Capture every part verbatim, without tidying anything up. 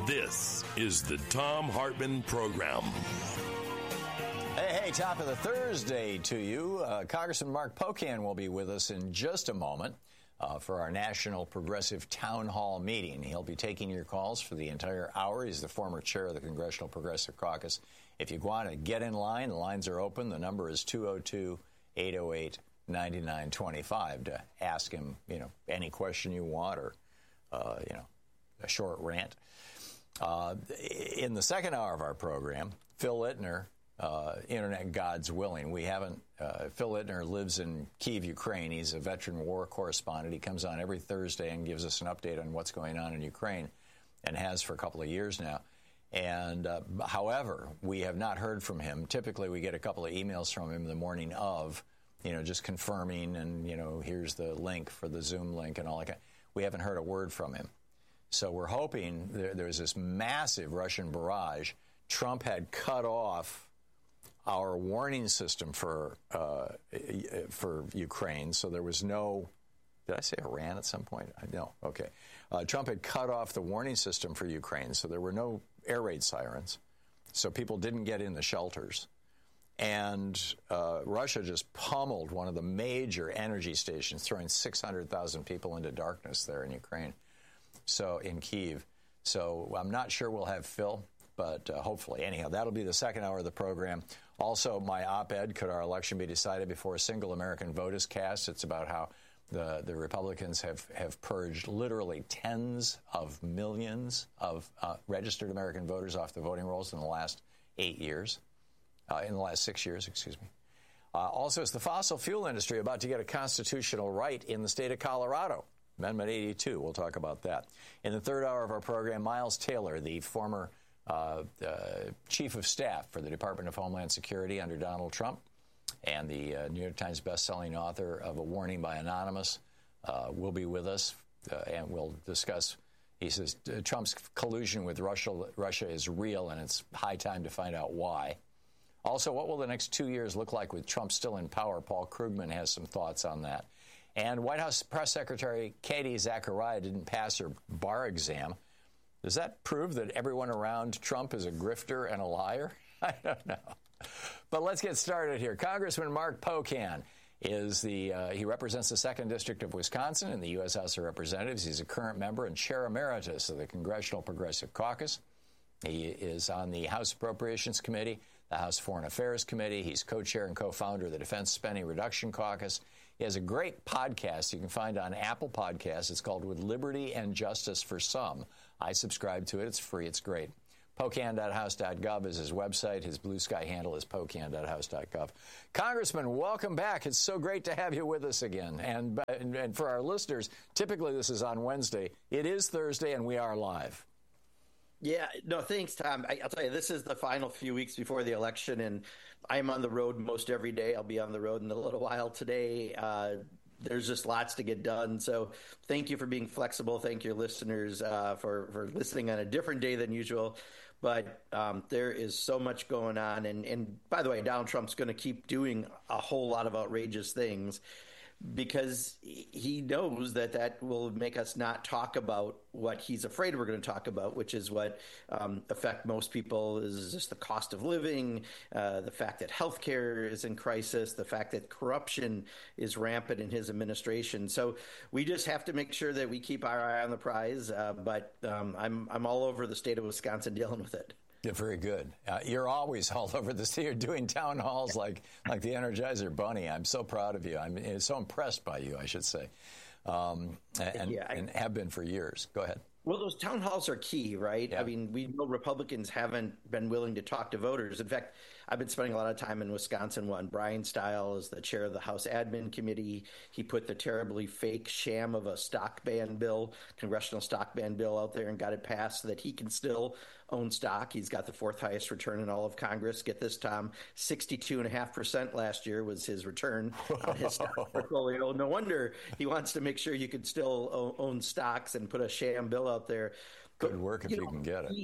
This is the Thom Hartmann Program. Hey, hey, top of the Thursday to you. Uh, Congressman Mark Pocan will be with us in just a moment uh, for our National Progressive Town Hall meeting. He'll be taking your calls for the entire hour. He's the former chair of the Congressional Progressive Caucus. If you want to get in line, the lines are open. The number is two oh two, eight oh eight, nine nine two five to ask him, you know, any question you want or, uh, you know, a short rant. Uh, in the second hour of our program, Phil Ittner, uh, Internet God's Willing. We haven't, uh, Phil Ittner lives in Kyiv, Ukraine. He's a veteran war correspondent. He comes on every Thursday and gives us an update on what's going on in Ukraine and has for a couple of years now. And uh, however, we have not heard from him. Typically, we get a couple of emails from him the morning of, you know, just confirming and, you know, here's the link for the Zoom link and all that. We haven't heard a word from him. So we're hoping there, there's this massive Russian barrage. Trump had cut off our warning system for uh, for Ukraine, so there was no. Did I say Iran at some point? No. Okay. Uh, Trump had cut off the warning system for Ukraine, so there were no air raid sirens. So people didn't get in the shelters. And uh, Russia just pummeled one of the major energy stations, throwing six hundred thousand people into darkness there in Ukraine. So in Kyiv. So I'm not sure we'll have Phil, but uh, hopefully. Anyhow, that'll be the second hour of the program. Also, my op-ed, Could Our Election Be Decided Before a Single American Vote is Cast? It's about how the, the Republicans have, have purged literally tens of millions of uh, registered American voters off the voting rolls in the last eight years, uh, in the last six years, excuse me. Uh, also, it's the fossil fuel industry about to get a constitutional right in the state of Colorado. Amendment eighty-two, we'll talk about that. In the third hour of our program, Miles Taylor, the former uh, uh, chief of staff for the Department of Homeland Security under Donald Trump and the uh, New York Times bestselling author of A Warning by Anonymous, uh, will be with us, uh, and we'll discuss, he says, Trump's collusion with Russia, Russia is real, and it's high time to find out why. Also, what will the next two years look like with Trump still in power? Paul Krugman has some thoughts on that. And White House Press Secretary Katie Zachariah didn't pass her bar exam. Does that prove that everyone around Trump is a grifter and a liar? I don't know. But let's get started here. Congressman Mark Pocan is the, uh, he represents the second District of Wisconsin in the U S House of Representatives. He's a current member and chair emeritus of the Congressional Progressive Caucus. He is on the House Appropriations Committee, the House Foreign Affairs Committee. He's co-chair and co-founder of the Defense Spending Reduction Caucus. He has a great podcast you can find on Apple Podcasts. It's called With Liberty and Justice for Some. I subscribe to it. It's free. It's great. Pocan dot house dot gov is his website. His Blue Sky handle is Pocan dot house dot gov. Congressman, welcome back. It's so great to have you with us again. And, and for our listeners, typically this is on Wednesday. It is Thursday, and we are live. Yeah, no, thanks, Tom. I, I'll tell you, this is the final few weeks before the election, and I'm on the road most every day. I'll be on the road in a little while today. Uh, there's just lots to get done. So thank you for being flexible. Thank your listeners uh, for, for listening on a different day than usual. But um, there is so much going on. And, and by the way, Donald Trump's going to keep doing a whole lot of outrageous things, because he knows that that will make us not talk about what he's afraid we're going to talk about, which is what um, affect most people is just the cost of living, uh, the fact that healthcare is in crisis, the fact that corruption is rampant in his administration. So we just have to make sure that we keep our eye on the prize. Uh, but um, I'm I'm all over the state of Wisconsin dealing with it. Yeah, very good. Uh, you're always all over the state. You're doing town halls like like the Energizer Bunny. I'm so proud of you. I'm so impressed by you, I should say, um, and, yeah, I, and have been for years. Go ahead. Well, those town halls are key, right? Yeah. I mean, we know Republicans haven't been willing to talk to voters. In fact, I've been spending a lot of time in Wisconsin. One, Brian Stile is the chair of the House Admin Committee. He put the terribly fake sham of a stock ban bill, congressional stock ban bill out there and got it passed so that he can still own stock. He's got the fourth highest return in all of Congress. Get this, Tom, sixty-two point five percent last year was his return on his stock portfolio. No wonder he wants to make sure you could still own stocks and put a sham bill out there. Good work if you, you know, can get it. He,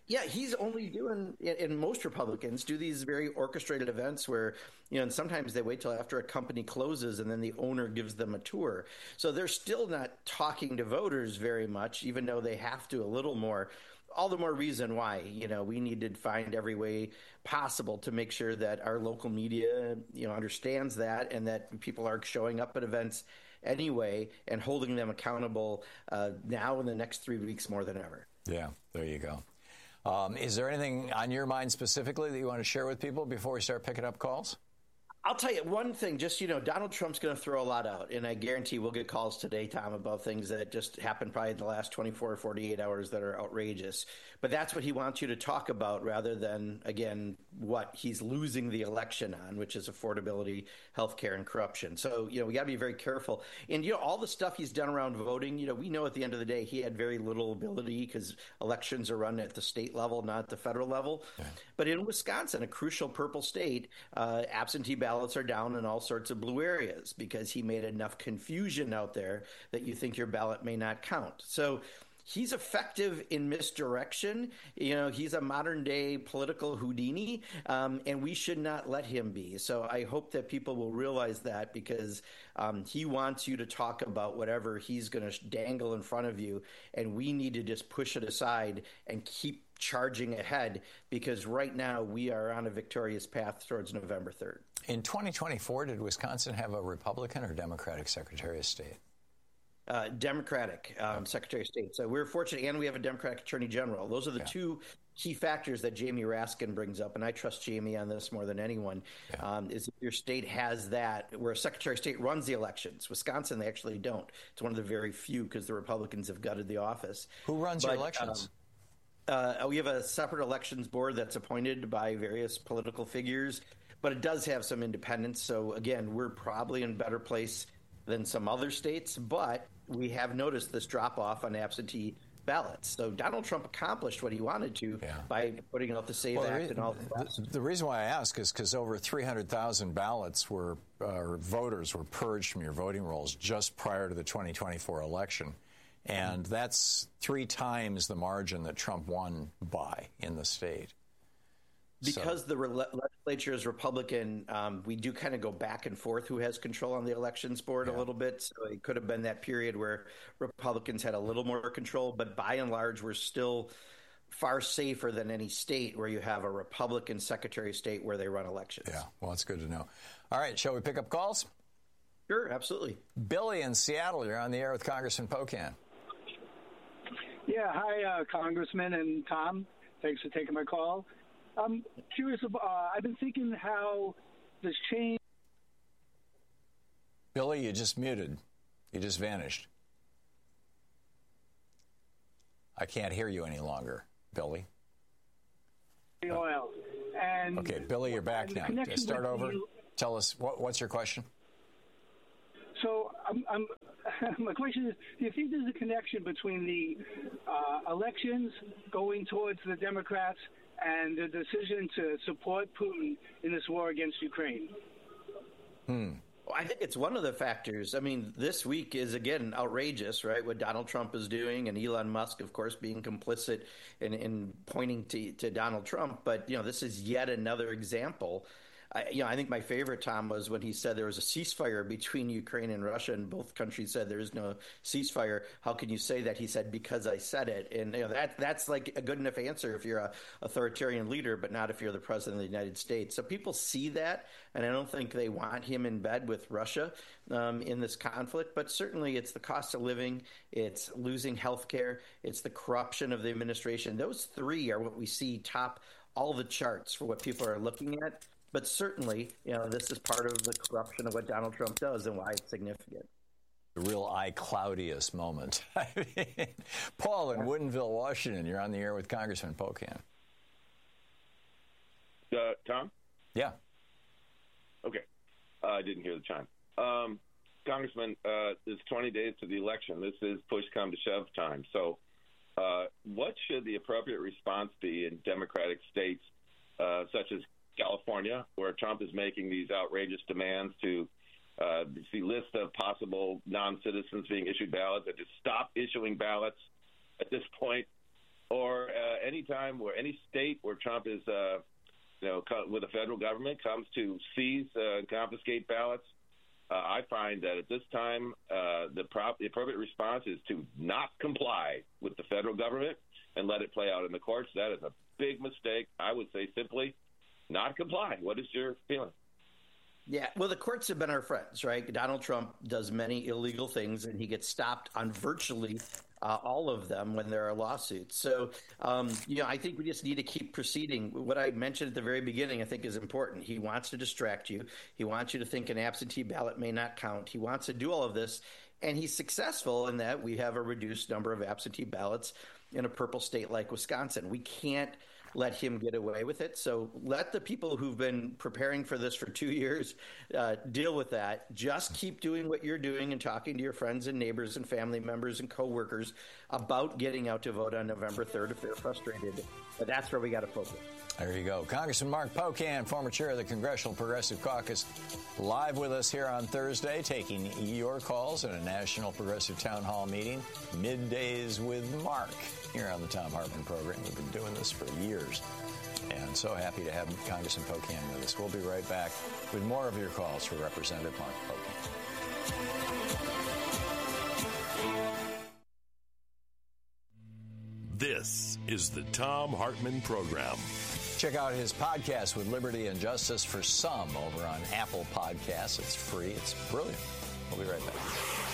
Yeah, he's only doing, and most Republicans do these very orchestrated events where, you know, and sometimes they wait till after a company closes and then the owner gives them a tour. So they're still not talking to voters very much, even though they have to a little more. All the more reason why, you know, we need to find every way possible to make sure that our local media, you know, understands that and that people are showing up at events anyway and holding them accountable uh, now in the next three weeks more than ever. Yeah, there you go. Um, is there anything on your mind specifically that you want to share with people before we start picking up calls? I'll tell you one thing, just, you know, Donald Trump's going to throw a lot out, and I guarantee we'll get calls today, Tom, about things that just happened probably in the last twenty-four or forty-eight hours that are outrageous. But that's what he wants you to talk about rather than, again, what he's losing the election on, which is affordability, healthcare, and corruption. So, you know, we got to be very careful. And, you know, all the stuff he's done around voting, you know, we know at the end of the day he had very little ability because elections are run at the state level, not at the federal level. Yeah. But in Wisconsin, a crucial purple state, uh, absentee ballots are down in all sorts of blue areas because he made enough confusion out there that you think your ballot may not count. So he's effective in misdirection. You know, he's a modern day political Houdini, um, and we should not let him be. So I hope that people will realize that because um, he wants you to talk about whatever he's going to dangle in front of you, and we need to just push it aside and keep charging ahead because right now we are on a victorious path towards November third. In twenty twenty-four, did Wisconsin have a Republican or Democratic Secretary of State? Uh, Democratic um, Secretary of State. So we're fortunate, and we have a Democratic Attorney General. Those are the yeah. two key factors that Jamie Raskin brings up, and I trust Jamie on this more than anyone, yeah. um, is if your state has that, where a Secretary of State runs the elections. Wisconsin, they actually don't. It's one of the very few because the Republicans have gutted the office. Who runs but, your elections? Um, uh, we have a separate elections board that's appointed by various political figures, but it does have some independence. So, again, we're probably in a better place than some other states, but we have noticed this drop-off on absentee ballots. So Donald Trump accomplished what he wanted to yeah. by putting out the SAVE well, Act and all that. The, the reason why I ask is because over three hundred thousand ballots were, uh, or voters were purged from your voting rolls just prior to the twenty twenty-four election. And mm-hmm. that's three times the margin that Trump won by in the state. Because so. the re- legislature is Republican, um, we do kind of go back and forth who has control on the elections board yeah. a little bit. So it could have been that period where Republicans had a little more control. But by and large, we're still far safer than any state where you have a Republican Secretary of State where they run elections. Yeah, well, that's good to know. All right, shall we pick up calls? Sure, absolutely. Billy in Seattle, you're on the air with Congressman Pocan. Yeah, hi, uh, Congressman and Tom. Thanks for taking my call. I'm curious about, uh, I've been thinking how this change. Billy, you just muted. You just vanished. I can't hear you any longer, Billy. Oil. And okay, Billy, you're back now. Start over. You. Tell us, what, what's your question? So I'm, I'm, my question is, do you think there's a connection between the uh, elections going towards the Democrats and the decision to support Putin in this war against Ukraine? Hmm. Well, I think it's one of the factors. I mean, this week is, again, outrageous, right, what Donald Trump is doing, and Elon Musk, of course, being complicit in, in pointing to, to Donald Trump. But, you know, this is yet another example. I, you know, I think my favorite, Tom, was when he said there was a ceasefire between Ukraine and Russia, and both countries said there is no ceasefire. How can you say that? He said, because I said it. And you know, that that's like a good enough answer if you're a authoritarian leader, but not if you're the president of the United States. So people see that, and I don't think they want him in bed with Russia um, in this conflict. But certainly it's the cost of living, it's losing health care, it's the corruption of the administration. Those three are what we see top all the charts for what people are looking at. But certainly, you know, this is part of the corruption of what Donald Trump does and why it's significant. The real iCloudiest moment. I mean, Paul in Woodinville, Washington, you're on the air with Congressman Pocan. Uh, Tom? Yeah. Okay. Uh, I didn't hear the chime. Um, Congressman, uh, it's twenty days to the election. This is push come to shove time. So uh, what should the appropriate response be in Democratic states uh, such as California, where Trump is making these outrageous demands to uh, see lists of possible non-citizens being issued ballots, and to stop issuing ballots at this point? or uh, any time where any state where Trump is, uh, you know, with the federal government comes to seize uh, and confiscate ballots, uh, I find that at this time uh, the, prop- the appropriate response is to not comply with the federal government and let it play out in the courts. That is a big mistake. I would say simply not comply. What is your feeling? Yeah, well, the courts have been our friends, right? Donald Trump does many illegal things, and he gets stopped on virtually uh, all of them when there are lawsuits. So, um, you know, I think we just need to keep proceeding. What I mentioned at the very beginning, I think, is important. He wants to distract you. He wants you to think an absentee ballot may not count. He wants to do all of this, and he's successful in that we have a reduced number of absentee ballots in a purple state like Wisconsin. We can't let him get away with it. So let the people who've been preparing for this for two years uh, deal with that. Just keep doing what you're doing and talking to your friends and neighbors and family members and coworkers about getting out to vote on November third if they're frustrated. But that's where we got to focus. There you go. Congressman Mark Pocan, former chair of the Congressional Progressive Caucus, live with us here on Thursday, taking your calls in a National Progressive Town Hall meeting, Middays with Mark, here on the Thom Hartmann program. We've been doing this for years, and so happy to have Congressman Pocan with us. We'll be right back with more of your calls for Representative Mark Pocan. This is the Thom Hartmann program. Check out his podcast with Liberty and Justice for Some over on Apple Podcasts. It's free. It's brilliant. We'll be right back.